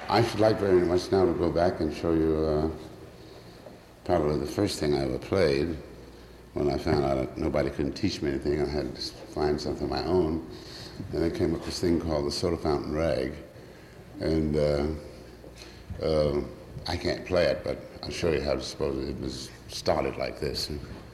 I should like very much now to go back and show you probably the first thing I ever played when I found out that nobody couldn't teach me anything. I had to find something of my own. And I came up with this thing called the Soda Fountain Rag. And I can't play it, but I'll show you how to suppose it was started like this.